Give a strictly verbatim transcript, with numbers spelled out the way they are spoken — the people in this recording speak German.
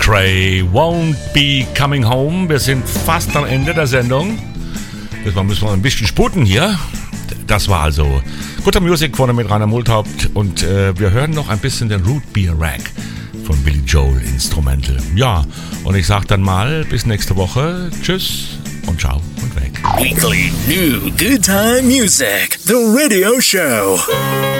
Cray, Won't Be Coming Home. Wir sind fast am Ende der Sendung. Jetzt müssen wir ein bisschen sputen hier. Das war also Guter Music vorne mit Rainer Multhaupt. Und äh, wir hören noch ein bisschen den Root Beer Rag von Billy Joel Instrumental. Ja, und ich sag dann mal bis nächste Woche. Tschüss und ciao und weg. Weekly New Good Time Music, the radio show.